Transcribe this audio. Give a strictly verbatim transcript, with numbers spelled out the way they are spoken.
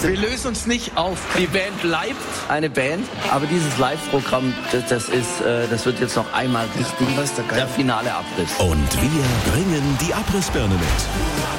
Wir lösen uns nicht auf. Die Band bleibt eine Band, aber dieses Live-Programm, das, das ist, äh, das wird jetzt noch einmal richtig. Der finale Abriss. Und wir bringen die Abrissbirne mit.